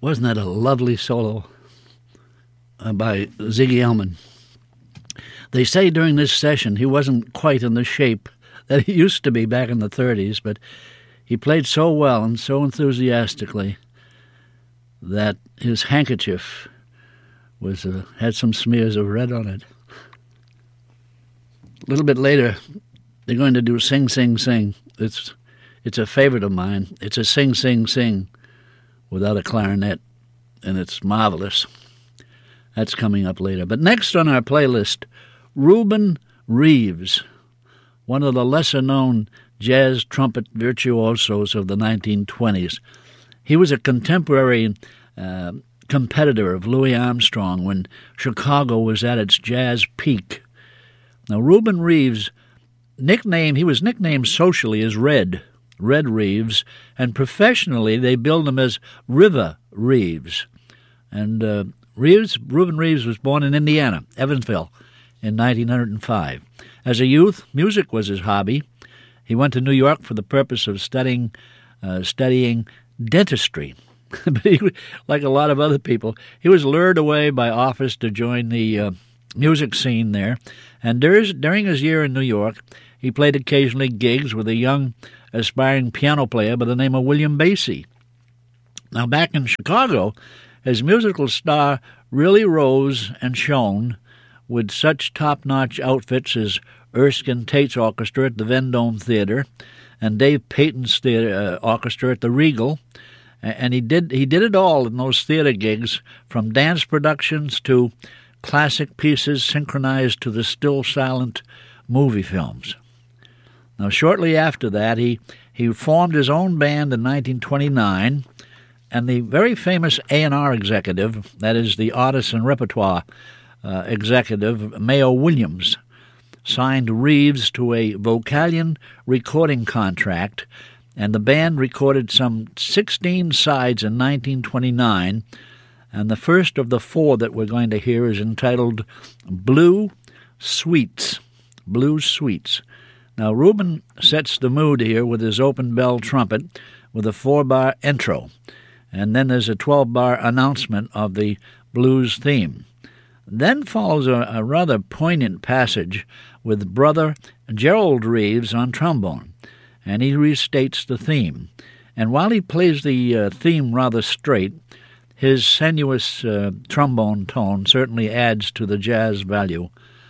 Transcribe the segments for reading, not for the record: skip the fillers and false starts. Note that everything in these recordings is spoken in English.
Wasn't that a lovely solo by Ziggy Elman? They say during this session he wasn't quite in the shape that he used to be back in the 30s, but he played so well and so enthusiastically that his handkerchief had some smears of red on it. A little bit later, they're going to do Sing, Sing, Sing. It's a favorite of mine. It's a sing, sing, sing without a clarinet, and it's marvelous. That's coming up later. But next on our playlist, Reuben Reeves, one of the lesser-known jazz trumpet virtuosos of the 1920s. He was a contemporary competitor of Louis Armstrong when Chicago was at its jazz peak. Now, Reuben Reeves, he was nicknamed socially as Red Reeves, and professionally they billed him as River Reeves. And Reuben Reeves was born in Indiana, Evansville, in 1905. As a youth, music was his hobby. He went to New York for the purpose of studying dentistry. But he, like a lot of other people, he was lured away by offers to join the music scene there. And during his year in New York, he played occasionally gigs with a young, aspiring piano player by the name of William Basie. Now, back in Chicago, his musical star really rose and shone with such top-notch outfits as Erskine Tate's orchestra at the Vendome Theater and Dave Payton's orchestra at the Regal. And he did it all in those theater gigs, from dance productions to classic pieces synchronized to the still silent movie films. Now, shortly after that, he formed his own band in 1929, and the very famous A&R executive, that is the Artists and Repertoire executive, Mayo Williams, signed Reeves to a Vocalion recording contract, and the band recorded some 16 sides in 1929, and the first of the 4 that we're going to hear is entitled Blue Suites. Blue Suites. Now, Reuben sets the mood here with his open bell trumpet with a 4-bar intro, and then there's a 12-bar announcement of the blues theme. Then follows a rather poignant passage with brother Gerald Reeves on trombone, and he restates the theme. And while he plays the theme rather straight, his sinuous trombone tone certainly adds to the jazz value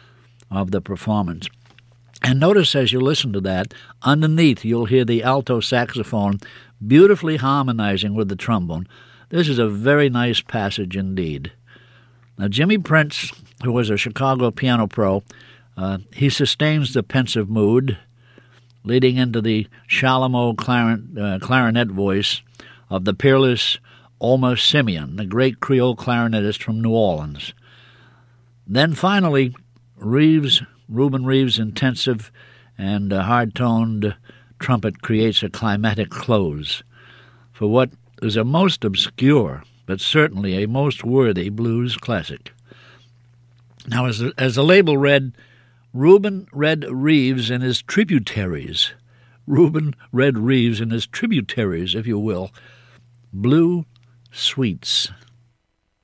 of the performance. And notice as you listen to that, underneath you'll hear the alto saxophone beautifully harmonizing with the trombone. This is a very nice passage indeed. Now, Jimmy Prince, who was a Chicago piano pro, he sustains the pensive mood, leading into the Shalom clarinet voice of the peerless Omer Simeon, the great Creole clarinetist from New Orleans. Then finally, Reuben Reeves' intensive and hard-toned trumpet creates a climatic close for what is a most obscure but certainly a most worthy blues classic. Now, as the label read, Reuben Red Reeves and his tributaries. Reuben Red Reeves and his tributaries, if you will. Blue Suites.